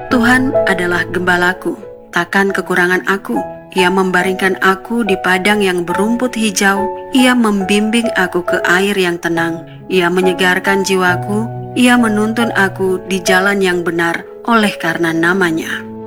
Tuhan adalah gembalaku, takkan kekurangan aku. Ia membaringkan aku di padang yang berumput hijau. Ia membimbing aku ke air yang tenang. Ia menyegarkan jiwaku. Ia menuntun aku di jalan yang benar oleh karena namanya.